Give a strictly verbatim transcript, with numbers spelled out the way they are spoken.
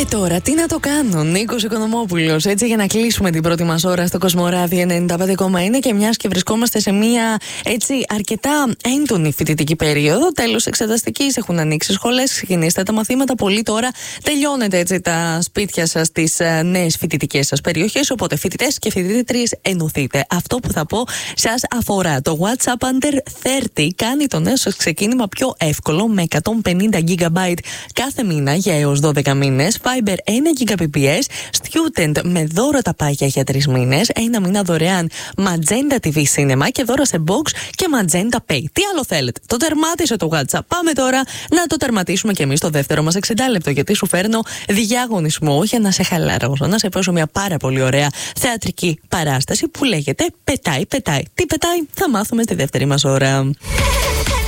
τώρα τι να το κάνω, Νίκος Οικονομόπουλος. Έτσι, για να κλείσουμε την πρώτη μας ώρα στο Κοσμοράδι ενενήντα πέντε κόμμα ένα και μιας και βρισκόμαστε σε μια έτσι αρκετά έντονη φοιτητική περίοδο. Τέλος εξεταστικής, έχουν ανοίξει σχολές, ξεκινήσετε τα μαθήματα. Πολύ τώρα τελειώνετε έτσι τα σπίτια σας στις uh, νέες φοιτητικές σας περιοχές. Οπότε φοιτητές και φοιτήτριες ενωθείτε. Αυτό που θα πω σας αφορά. Το WhatsApp Under τριάντα κάνει το νέο σας ξεκίνημα πιο εύκολο με εκατόν πενήντα τζι μπι κάθε μήνα για έως δώδεκα μήνες. Viber ένα Gbps, Student με δώρο τα πάγια για τρεις μήνες, ένα μήνα δωρεάν Magenta τι βι Cinema και δώρο σε Box και Magenta Pay. Τι άλλο θέλετε? Το τερμάτισε το WhatsApp. Πάμε τώρα να το τερματίσουμε κι εμείς το δεύτερο μας εξήντα λεπτό, γιατί σου φέρνω διαγωνισμό για να σε χαλαρώσω, να σε πέσω μια πάρα πολύ ωραία θεατρική παράσταση που λέγεται Πετάει, πετάει. Τι πετάει? Θα μάθουμε στη δεύτερη μας ώρα.